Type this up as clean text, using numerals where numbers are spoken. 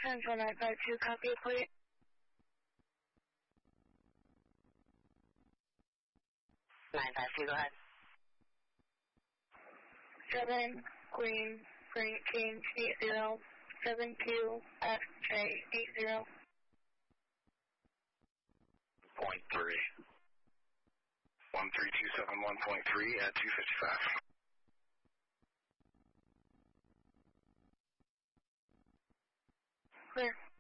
Central 952, copy, clear. 952, go ahead. 7 Queen, King 80, 7Q FJ 80. Point 3. 13271.3 at 255. Clear.